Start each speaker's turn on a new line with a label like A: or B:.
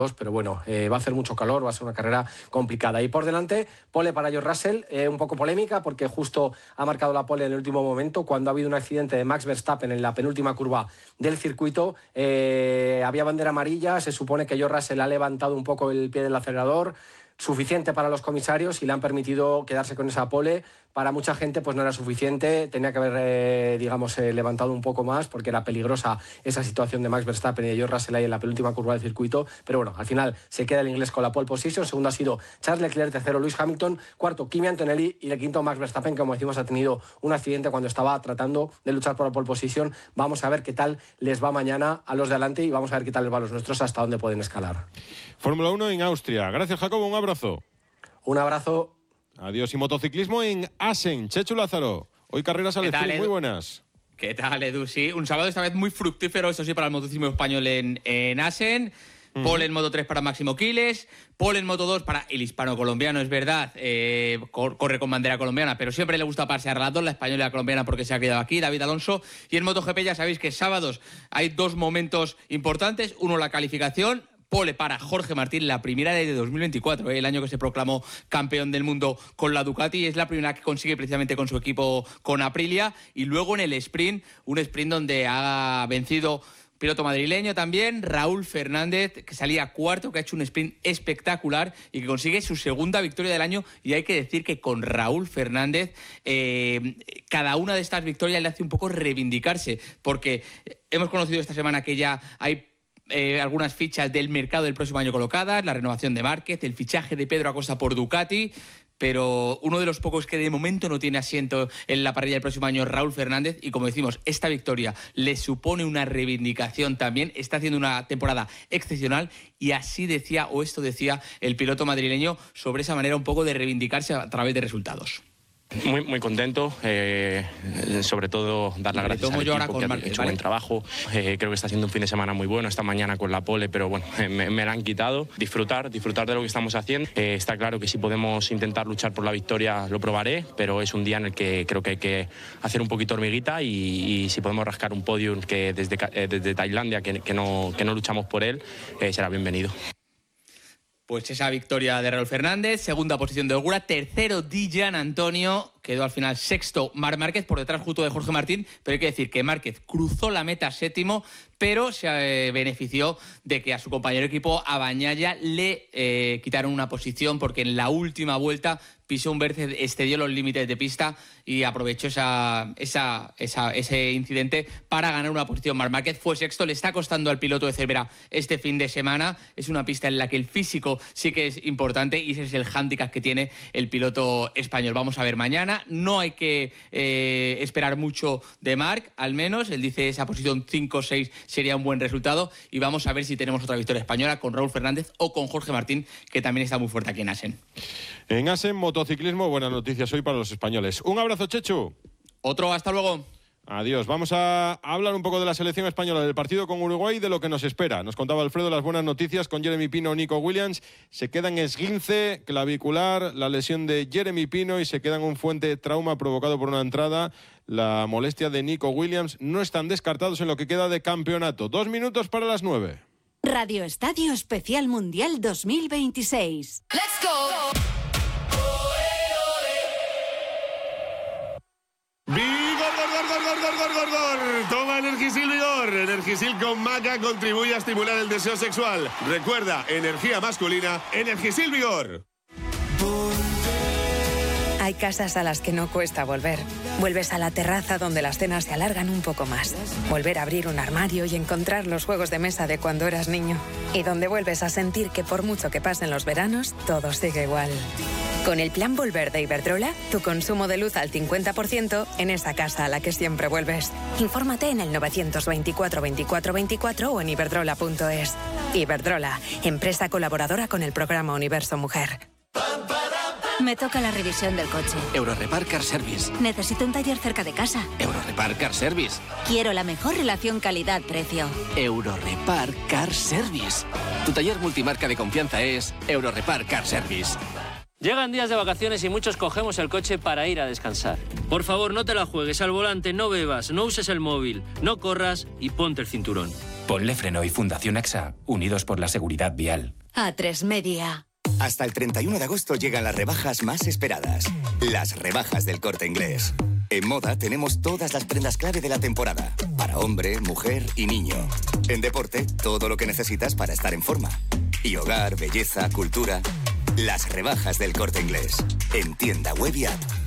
A: pero bueno, va a hacer mucho calor, va a ser una carrera complicada. Y por delante, pole para George Russell, un poco polémica porque justo ha marcado la pole en el último momento cuando ha habido un accidente de Max Verstappen en la penúltima curva del circuito. Había bandera amarilla, se supone que George Russell ha levantado un poco el pie del acelerador, suficiente para los comisarios y le han permitido quedarse con esa pole. Para mucha gente pues no era suficiente, tenía que haber levantado un poco más porque era peligrosa esa situación de Max Verstappen y de George Russell ahí en la penúltima curva del circuito, pero bueno, al final se queda el inglés con la pole position. Segundo ha sido Charles Leclerc, tercero Lewis Hamilton, cuarto Kimi Antonelli y el quinto Max Verstappen, que como decimos ha tenido un accidente cuando estaba tratando de luchar por la pole position. Vamos a ver qué tal les va mañana a los de adelante y vamos a ver qué tal les va a los nuestros, hasta dónde pueden escalar.
B: Fórmula 1 en Austria. Gracias, Jacobo, un abrazo.
A: Un abrazo.
B: Adiós. Y motociclismo en Assen. Chechu Lázaro. Hoy carreras al sprint. Muy buenas.
C: ¿Qué tal, Edu? Sí, un sábado esta vez muy fructífero, eso sí, para el motociclismo español en Assen. Pole en Moto 3 para Máximo Quiles, pole en Moto 2 para el hispano-colombiano, es verdad, corre con bandera colombiana, pero siempre le gusta pasear las dos, la española y la colombiana, porque se ha quedado aquí, David Alonso. Y en MotoGP ya sabéis que sábados hay dos momentos importantes, uno la calificación, pole para Jorge Martín, la primera de 2024, el año que se proclamó campeón del mundo con la Ducati, es la primera que consigue precisamente con su equipo, con Aprilia. Y luego en el sprint, un sprint donde ha vencido piloto madrileño también, Raúl Fernández, que salía cuarto, que ha hecho un sprint espectacular y que consigue su segunda victoria del año. Y hay que decir que con Raúl Fernández, cada una de estas victorias le hace un poco reivindicarse, porque hemos conocido esta semana que ya hay algunas fichas del mercado del próximo año colocadas, la renovación de Márquez, el fichaje de Pedro Acosta por Ducati, pero uno de los pocos que de momento no tiene asiento en la parrilla del próximo año es Raúl Fernández. Y como decimos, esta victoria le supone una reivindicación también, está haciendo una temporada excepcional y así decía, o esto decía el piloto madrileño sobre esa manera un poco de reivindicarse a través de resultados.
D: Muy contento, sobre todo dar las gracias al equipo que ha hecho buen trabajo. Creo que está haciendo un fin de semana muy bueno, esta mañana con la pole, pero bueno, me la han quitado. Disfrutar de lo que estamos haciendo. Está claro que si podemos intentar luchar por la victoria lo probaré, pero es un día en el que creo que hay que hacer un poquito hormiguita y si podemos rascar un podium que desde Tailandia, que no luchamos por él, será bienvenido.
C: Pues esa victoria de Raúl Fernández, segunda posición de Ogura, tercero Dijan Antonio, quedó al final sexto Marc Márquez, por detrás justo de Jorge Martín, pero hay que decir que Márquez cruzó la meta séptimo, pero se benefició de que a su compañero de equipo, a Bagnaia, le quitaron una posición porque en la última vuelta pisó un verde, excedió los límites de pista y aprovechó ese incidente para ganar una posición. Marc Márquez fue sexto, le está costando al piloto de Cervera este fin de semana. Es una pista en la que el físico sí que es importante y ese es el hándicap que tiene el piloto español. Vamos a ver mañana, no hay que esperar mucho de Marc, al menos, él dice esa posición 5-6 sería un buen resultado y vamos a ver si tenemos otra victoria española con Raúl Fernández o con Jorge Martín, que también está muy fuerte aquí en Assen.
B: En Assen, motociclismo, buenas noticias hoy para los españoles. Un abrazo, Chechu.
C: Otro, hasta luego.
B: Adiós. Vamos a hablar un poco de la selección española, del partido con Uruguay y de lo que nos espera. Nos contaba Alfredo las buenas noticias con Jeremy Pino, Nico Williams. Se queda en esguince clavicular la lesión de Jeremy Pino y se queda en un fuerte trauma provocado por una entrada. La molestia de Nico Williams. No están descartados en lo que queda de campeonato. 2 minutos para las 9.
E: Radio Estadio Especial Mundial 2026. ¡Let's go!
F: ¡Vigor! Toma Energisil Vigor. Energisil con maca contribuye a estimular el deseo sexual. Recuerda, energía masculina, Energisil Vigor.
G: Hay casas a las que no cuesta volver. Vuelves a la terraza donde las cenas se alargan un poco más. Volver a abrir un armario y encontrar los juegos de mesa de cuando eras niño. Y donde vuelves a sentir que por mucho que pasen los veranos, todo sigue igual. Con el plan Volver de Iberdrola, tu consumo de luz al 50% en esa casa a la que siempre vuelves. Infórmate en el 924 24 24 o en iberdrola.es. Iberdrola, empresa colaboradora con el programa Universo Mujer.
H: Me toca la revisión del coche.
I: Eurorepar Car Service.
H: Necesito un taller cerca de casa.
I: Eurorepar Car Service.
H: Quiero la mejor relación calidad-precio.
I: Eurorepar Car Service. Tu taller multimarca de confianza es Eurorepar Car Service.
J: Llegan días de vacaciones y muchos cogemos el coche para ir a descansar. Por favor, no te la juegues al volante, no bebas, no uses el móvil, no corras y ponte el cinturón.
K: Ponle Freno y Fundación AXA, unidos por la seguridad vial.
E: A3 Media.
L: Hasta el 31 de agosto llegan las rebajas más esperadas. Las rebajas del Corte Inglés. En moda tenemos todas las prendas clave de la temporada. Para hombre, mujer y niño. En deporte, todo lo que necesitas para estar en forma. Y hogar, belleza, cultura. Las rebajas del Corte Inglés. En tienda web y app.